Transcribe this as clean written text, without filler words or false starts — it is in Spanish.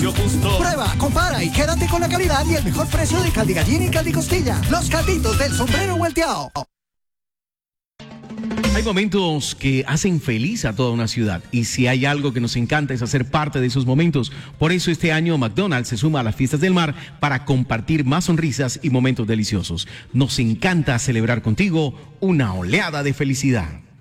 precio justo. Prueba, compara y quédate con la calidad y el mejor precio de caldigallina y caldigostilla. Los calditos del sombrero volteado. Hay momentos que hacen feliz a toda una ciudad y si hay algo que nos encanta es hacer parte de esos momentos. Por eso este año McDonald's se suma a las fiestas del mar para compartir más sonrisas y momentos deliciosos. Nos encanta celebrar contigo una oleada de felicidad.